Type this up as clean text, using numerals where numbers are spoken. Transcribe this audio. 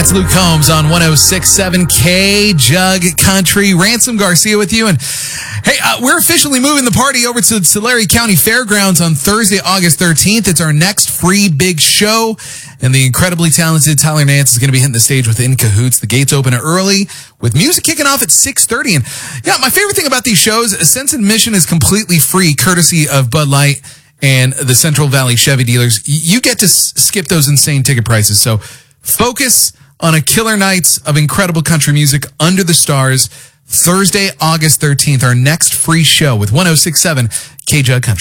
That's Luke Combs on 106.7 K-Jug Country. Ransom Garcia with you. And hey, we're officially moving the party over to the Tulare County Fairgrounds on Thursday, August 13th. It's our next free big show. And the incredibly talented Tyler Nance is going to be hitting the stage with In Cahoots. The gates open early with music kicking off at 6:30. And yeah, my favorite thing about these shows, since admission is completely free, courtesy of Bud Light and the Central Valley Chevy dealers, you get to skip those insane ticket prices. So focus on a killer night of incredible country music under the stars. Thursday, August 13th, our next free show with 106.7 K-Jug Country.